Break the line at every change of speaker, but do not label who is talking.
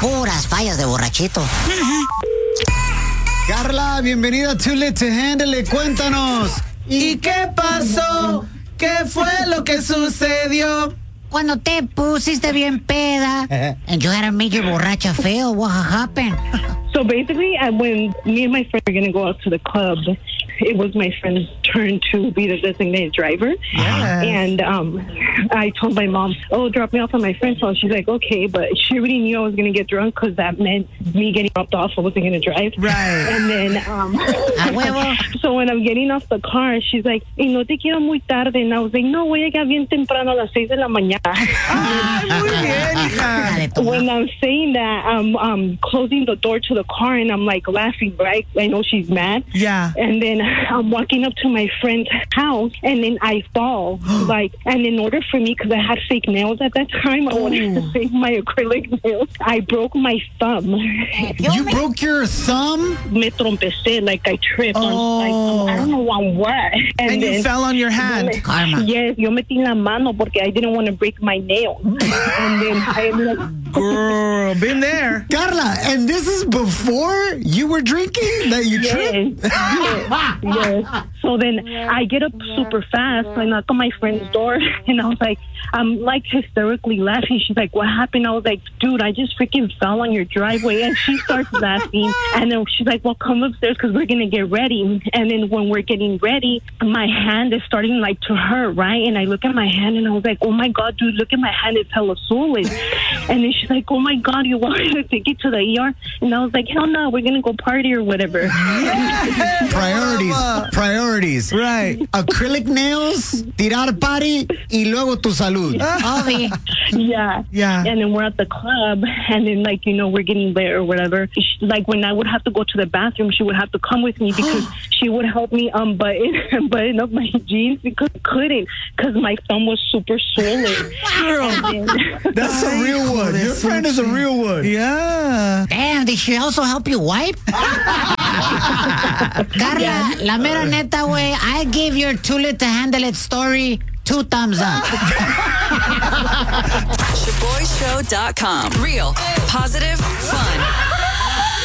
Puras fallas de borrachito.
Carla, bienvenida a Too Lit to Handle. Cuéntanos.
¿Y qué pasó? ¿Qué fue lo que sucedió?
Cuando te pusiste bien peda and you had a major borracha feo, what happened?
So basically, when me and my friend were going to go out to the club, it was my friend's turn to be the designated driver.
Yes.
And I told my mom, oh, drop me off at my friend's house. She's like, okay, but she already knew I was going to get drunk because that meant me getting dropped off. I wasn't going to drive.
Right.
And then, so when I'm getting off the car, she's like, y no te quiero muy tarde. And I was like, no, voy a llegar bien temprano a las 6 de la mañana.
Ay, muy bien, hija.
When I'm saying that, I'm closing the door to the car and I'm like laughing, right? I know she's mad.
Yeah.
And then I'm walking up to my friend's house and then I fall. And in order for me, because I had fake nails at that time, I wanted to save my acrylic nails. I broke my thumb.
You broke your thumb?
Me trompecé, like I tripped on, I don't know on what.
And you fell on your hand.
Karma.
Yes, yo metí la mano porque I didn't want to break my nail. And then I ended up...
Girl, been there.
Carla, and this is before you were drinking that you tripped?
Yes. So then I get up super fast. I knock on my friend's door and I was like, I'm like hysterically laughing. She's like, what happened? I was like, dude, I just freaking fell on your driveway. And she starts laughing. And then she's like, well, come upstairs because we're going to get ready. And then when we're getting ready, my hand is starting like to hurt, right? And I look at my hand and I was like, oh my God, dude, look at my hand. It's hella swollen. And then she's like, oh my God, you want me to take it to the ER? And I was like, hell no, we're going to go party or whatever.
Priorities.
Right.
Acrylic nails, tirar party, y luego tu salud.
Yeah. And then we're at the club, and then, like, you know, we're getting there or whatever. Like, when I would have to go to the bathroom, she would have to come with me because she would help me button up my jeans because I couldn't because my thumb was super swollen.
That's a real one. Your friend is a real one.
Yeah.
Damn, did she also help you wipe? Carla, la mera neta, güey, I give your Too Lit to Handle It story 2 thumbs up.
ShaboyShow.com. Real, positive, fun.